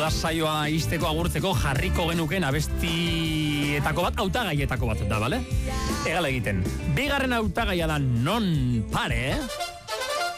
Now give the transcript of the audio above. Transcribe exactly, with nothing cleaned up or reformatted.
jolas saioa izteko agurtzeko jarriko genuken abestietako bat, hautagaietako bat da, bale? Egala egiten. Bigarren hautagaia da Non Pare,